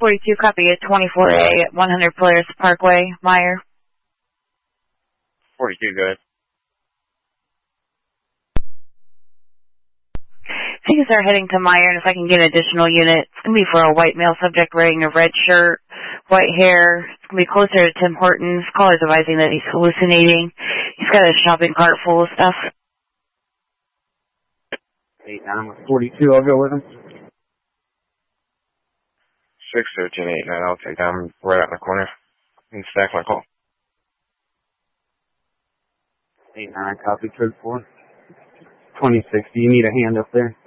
42, copy at 24A at 100 Polaris Parkway, Meyer. 42, good. If you can start heading to Meyer, and if I can get an additional unit, it's going to be for a white male subject wearing a red shirt, white hair. It's going to be closer to Tim Hortons. Caller's advising that he's hallucinating. He's got a shopping cart full of stuff. 8-9 42, I'll go with him. 613-89, I'll take that. I'm right out in the corner. And stack my call. 8-9, copy, code 4. 26, do you need a hand up there?